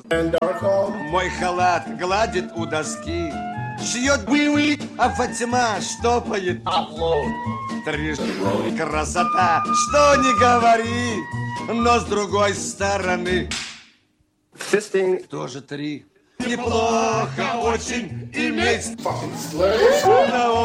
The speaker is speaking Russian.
Мой халат гладит у доски, шьет а Фатима штопает. Три красота, что не говори, но с другой стороны тоже три. Неплохо очень иметь